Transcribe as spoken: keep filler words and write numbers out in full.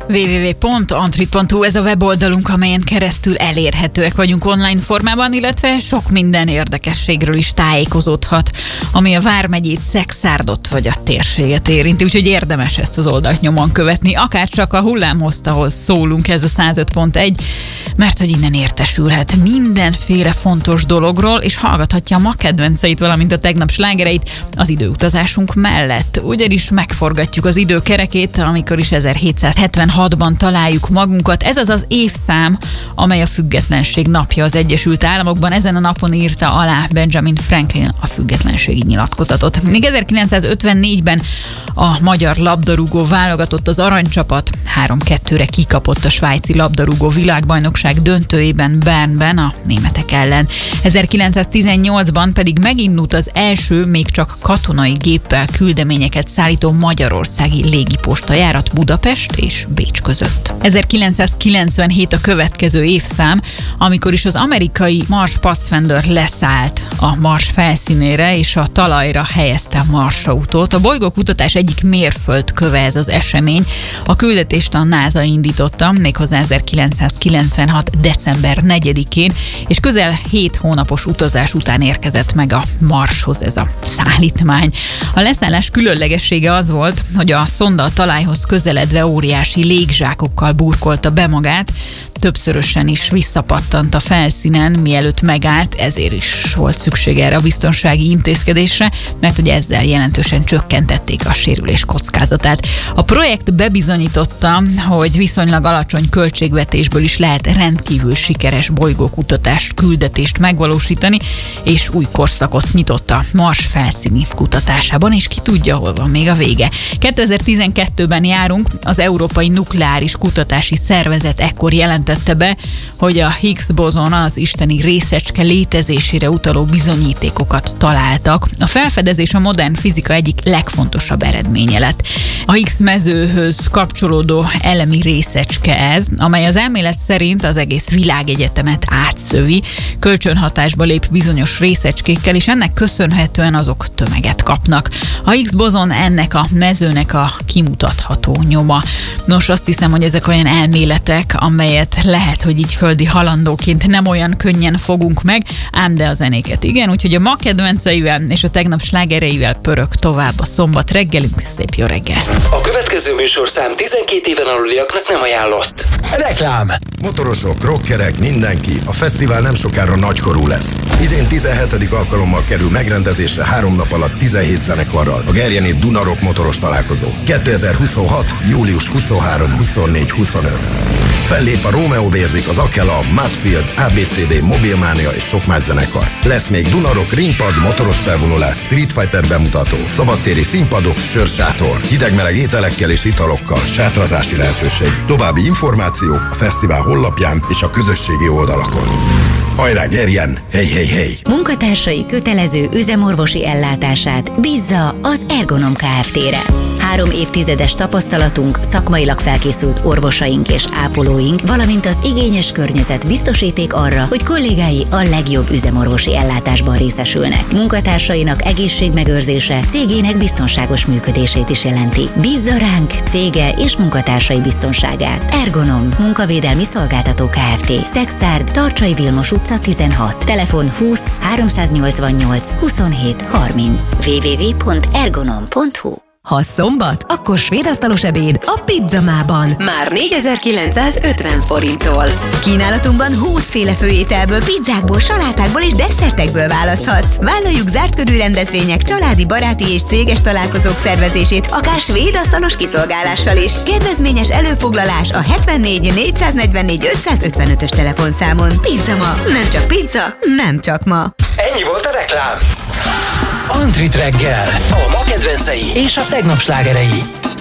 double-u double-u double-u pont antrit pont hu ez a weboldalunk, amelyen keresztül elérhetőek vagyunk online formában, illetve sok minden érdekességről is tájékozódhat, ami a Vármegyét, Szekszárdot vagy a térséget érinti, úgyhogy érdemes ezt az oldalt nyomon követni, akár csak a hullámhozt, ahol szólunk, ez a száz öt pont egy, mert hogy innen értesülhet mindenféle fontos dologról, és hallgathatja a ma kedvenceit, valamint a tegnap slágereit az időutazásunk mellett. Ugyanis megforgatjuk az idő kerekét, amikor is ezerhétszázhetvenhatban találjuk magunkat. Ez az az évszám, amely a függetlenség napja az Egyesült Államokban. Ezen a napon írta alá Benjamin Franklin a függetlenségi nyilatkozatot. Még ezerkilencszázötvennégyben a magyar labdarúgó válogatott, az aranycsapat három kettőre kikapott a svájci labdarúgó világbajnokság döntőjében Bernben a németek ellen. ezerkilencszáztizennyolcban pedig megindult az első, még csak katonai géppel küldeményeket szállító magyarországi légipostajárat Budapest és Bécs között. ezerkilencszázkilencvenhét a következő évszám, amikor is az amerikai Mars Pathfinder leszállt a Mars felszínére és a talajra helyezte a Marsautót. A bolygókutatás egyik mérföldköve ez az esemény. A küldetést a NASA indította, méghozzá ezerkilencszázkilencvenhat december negyedikén, és közel hét hónapos utazás után érkezett meg a Marshoz ez a szállítmány. A leszállás különlegessége az volt, hogy a szonda a talajhoz közeledve óriási légzsákokkal burkolta be magát, többszörösen is visszapattant a felszínen, mielőtt megállt, ezért is volt szükség erre a biztonsági intézkedésre, mert hogy ezzel jelentősen csökkentették a sérülés kockázatát. A projekt bebizonyította, hogy viszonylag alacsony költségvetésből is lehet rendkívül sikeres bolygókutatást, küldetést megvalósítani, és új korszakot nyitott a Mars felszíni kutatásában, és ki tudja, hol van még a vége. kétezer-tizenkettőben járunk, az Európai Nukleáris Kutatási Szervezet ekkor jelentette be, hogy a Higgs-bozon, az isteni részecske létezésére utaló bizonyítékokat találtak. A felfedezés a modern fizika egyik legfontosabb eredménye lett. A Higgs-mezőhöz kapcsolódó elemi részecske ez, amely az elmélet szerint az egész világegyetemet átszövi, kölcsönhatásba lép bizonyos részecskékkel, és ennek köszönhetően azok tömeget kapnak. A Higgs-bozon ennek a mezőnek a kimutatható nyoma. Nos, azt hiszem, hogy ezek olyan elméletek, amelyet lehet, hogy így földi halandóként nem olyan könnyen fogunk meg, ám de a zenéket igen, úgyhogy a ma kedvenceivel és a tegnap slágereivel pörög tovább a szombat reggelünk. Szép jó reggel! A következő műsorszám tizenkét éven aluliaknak nem ajánlott. Reklám! Motorosok, rockerek, mindenki, a fesztivál nem sokára nagykorú lesz. Idén tizenhetedik alkalommal kerül megrendezésre három nap alatt tizenhét zenekarral a Gerjeni Duna-Rock motoros találkozó. kétezer-huszonhat. július huszonharmadika, huszonnégyedike, huszonötödike Fellép a Rómeó Vérzik, az Akela, Mudfield, á bé cé dé, Mobilmania és sok más zenekar. Lesz még Duna-Rock, ringpad, motoros felvonulás, Street Fighter bemutató, szabadtéri színpadok, sörsátor, hideg-meleg ételekkel és italokkal, sátrazási lehetőség. További információk a fesztivál honlapján és a közösségi oldalakon. Hajrá, Gerjen! Hey, hey, hey! Munkatársai kötelező üzemorvosi ellátását bízza az Ergonom Kft-re. Három évtizedes tapasztalatunk, szakmailag felkészült orvosaink és ápolóink, valamint az igényes környezet biztosíték arra, hogy kollégái a legjobb üzemorvosi ellátásban részesülnek. Munkatársainak egészségmegőrzése cégének biztonságos működését is jelenti. Bízza ránk cége és munkatársai biztonságát. Ergonom, munkavédelmi szolgáltató Kft. Szekszárd, Tarcsai Vilmos utca tizenhat. Telefon húsz háromszáznyolcvannyolc huszonhét harminc. double-u double-u double-u pont ergonom pont hu. Ha szombat, akkor svéd asztalos ebéd a Pizzamában. Már négyezer-kilencszázötven forinttól. Kínálatunkban húszféle főételből, pizzákból, salátákból és desszertekből választhatsz. Vállaljuk zárt körű rendezvények, családi, baráti és céges találkozók szervezését, akár svéd asztalos kiszolgálással is. Kedvezményes előfoglalás a hetvennégy négyszáznegyvennégy ötszázötvenötös telefonszámon. Pizzama, nem csak pizza, nem csak ma. Ennyi volt a reklám. Antrit reggel, a ma kedvencei és a tegnap slágerei.